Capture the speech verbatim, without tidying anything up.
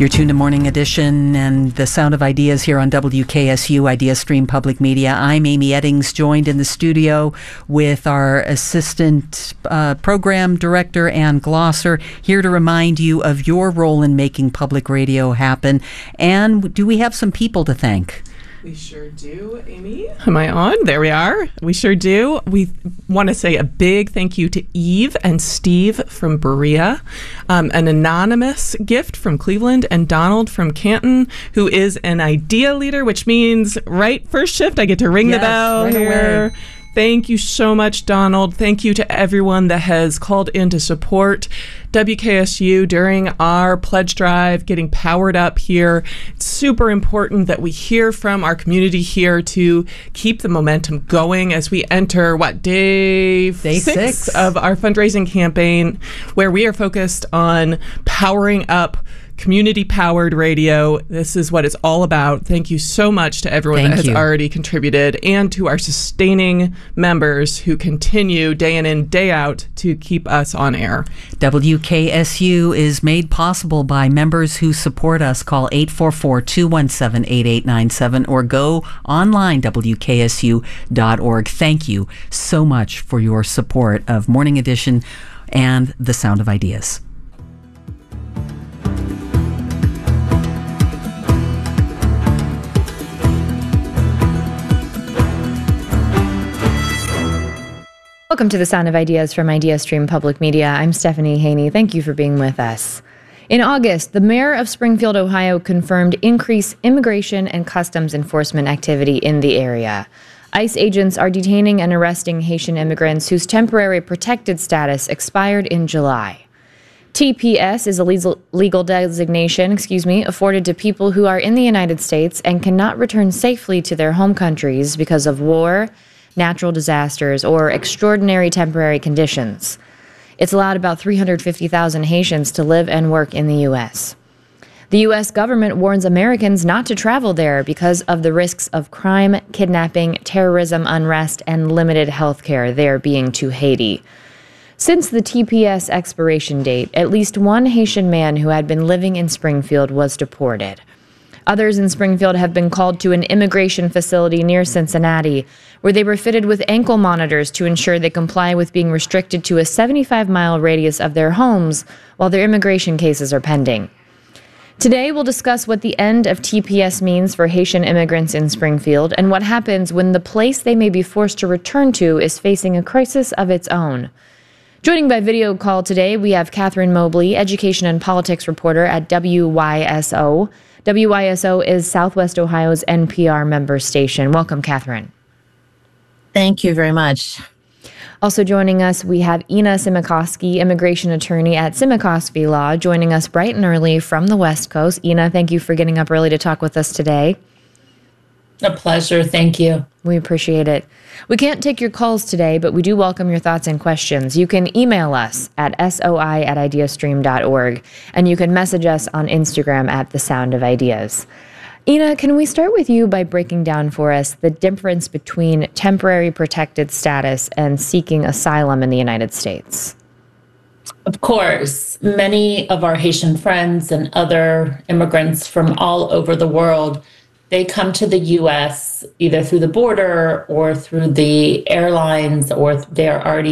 You're tuned to Morning Edition and the Sound of Ideas here on W K S U, Idea Stream Public Media. I'm Amy Eddings, joined in the studio with our Assistant uh, Program Director, Ann Glosser, here to remind you of your role in making public radio happen. And do we have some people to thank? We sure do, Amy. Am I on? There we are. We sure do. We want to say a big thank you to Eve and Steve from Berea, um, an anonymous gift from Cleveland, and Donald from Canton, who is an idea leader, which means, right, first shift, I get to ring yes, the bell right here. Away. Thank you so much, Donald. Thank you to everyone that has called in to support W K S U during our pledge drive, getting powered up here. It's super important that we hear from our community here to keep the momentum going as we enter, what, day, day six, six of our fundraising campaign, where we are focused on powering up community-powered radio. This is what it's all about. Thank you so much to everyone Thank that has you. already contributed, and to our sustaining members who continue day in and day out to keep us on air. W K S U is made possible by members who support us. Call eight four four, two one seven, eight eight nine seven or go online, W K S U dot org. Thank you so much for your support of Morning Edition and the Sound of Ideas. Welcome to the Sound of Ideas from Idea Stream Public Media. I'm Stephanie Haney. Thank you for being with us. In August, the mayor of Springfield, Ohio, confirmed increased immigration and customs enforcement activity in the area. ICE agents are detaining and arresting Haitian immigrants whose temporary protected status expired in July. T P S is a legal, legal designation, excuse me, afforded to people who are in the United States and cannot return safely to their home countries because of war, natural disasters, or extraordinary temporary conditions. It's allowed about three hundred fifty thousand Haitians to live and work in the U S. The U S government warns Americans not to travel there because of the risks of crime, kidnapping, terrorism, unrest, and limited health care there being to Haiti. Since the T P S expiration date, at least one Haitian man who had been living in Springfield was deported. Others in Springfield have been called to an immigration facility near Cincinnati, where they were fitted with ankle monitors to ensure they comply with being restricted to a seventy-five mile radius of their homes while their immigration cases are pending. Today, we'll discuss what the end of T P S means for Haitian immigrants in Springfield and what happens when the place they may be forced to return to is facing a crisis of its own. Joining by video call today, we have Catherine Mobley, education and politics reporter at W Y S O. W Y S O is Southwest Ohio's N P R member station. Welcome, Catherine. Thank you very much. Also joining us, we have Ina Simikoski, immigration attorney at Simikoski Law, joining us bright and early from the West Coast. Ina, thank you for getting up early to talk with us today. A pleasure. Thank you. We appreciate it. We can't take your calls today, but we do welcome your thoughts and questions. You can email us at soi at ideastream dot org, and you can message us on Instagram at The Sound of Ideas. Ina, can we start with you by breaking down for us the difference between temporary protected status and seeking asylum in the United States? Of course, many of our Haitian friends and other immigrants from all over the world, they come to the U S either through the border or through the airlines, or they're already